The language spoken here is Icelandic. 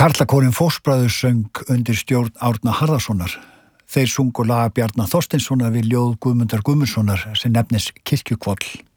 Karlakórinn Fósbræður söng undir stjórn Árna Harðarsonar. Þeir sungu lag Bjarna Þorsteinssonar við ljóð Guðmundar Guðmundssonar sem nefnist Kirkjuhvoll.